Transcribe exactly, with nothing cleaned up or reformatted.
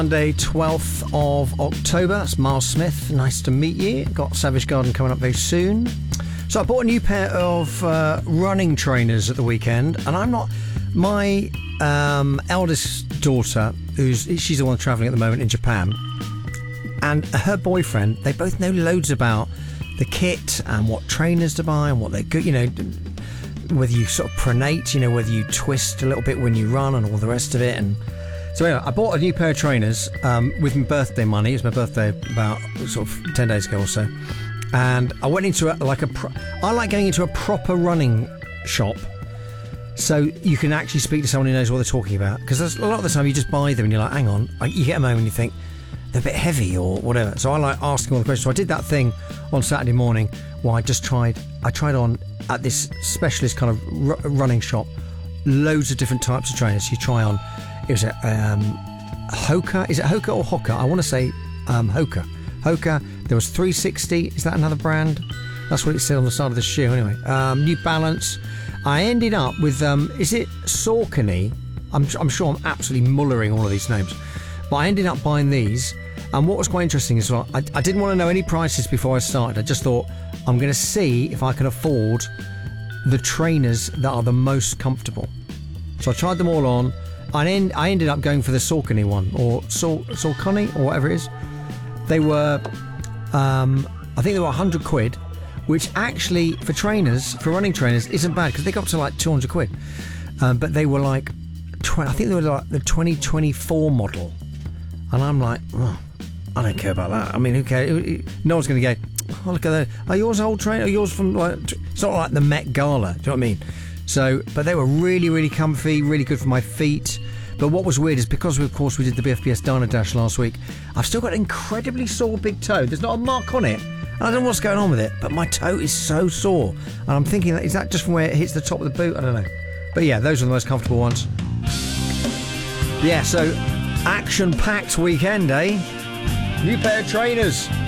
Monday, twelfth of October. That's Miles Smith. Nice to meet you. Got Savage Garden coming up very soon. So I bought a new pair of uh, running trainers at the weekend, and I'm not... My um, eldest daughter, who's she's the one travelling at the moment in Japan, and her boyfriend, they both know loads about the kit and what trainers to buy and what they're good, you know, whether you sort of pronate, you know, whether you twist a little bit when you run and all the rest of it. And so anyway, I bought a new pair of trainers um, with my birthday money. It was my birthday about sort of ten days ago or so. And I went into a, like a... Pro- I like going into a proper running shop so you can actually speak to someone who knows what they're talking about. Because a lot of the time you just buy them and you're like, hang on. You get them home and you think, they're a bit heavy or whatever. So I like asking all the questions. So I did that thing on Saturday morning where I just tried... I tried on at this specialist kind of r- running shop loads of different types of trainers. You try on... It was a um, Hoka. Is it Hoka or Hoka? I want to say um, Hoka. Hoka. There was three sixty. Is that another brand? That's what it said on the side of the shoe. Anyway, um, New Balance. I ended up with, um, is it Saucony? I'm, I'm sure I'm absolutely mullering all of these names. But I ended up buying these. And what was quite interesting as well, I, I didn't want to know any prices before I started. I just thought, I'm going to see if I can afford the trainers that are the most comfortable. So I tried them all on. I, end, I ended up going for the Saucony one, or Sau- Saucony, or whatever it is. They were, um, I think they were one hundred quid, which actually, for trainers, for running trainers, isn't bad, because they got up to like two hundred quid. Um, but they were like, twenty, I think they were like the twenty twenty-four model. And I'm like, oh, I don't care about that. I mean, who cares? No one's going to go, oh, look at that. Are yours old trainer? Are yours from, like, it's not like the Met Gala, do you know what I mean? So, but they were really, really comfy, really good for my feet. But what was weird is because, we, of course, we did the B F B S Diner Dash last week, I've still got an incredibly sore big toe. There's not a mark on it. I don't know what's going on with it, but my toe is so sore. And I'm thinking, is that just from where it hits the top of the boot? I don't know. But yeah, those are the most comfortable ones. Yeah, so action-packed weekend, eh? New pair of trainers.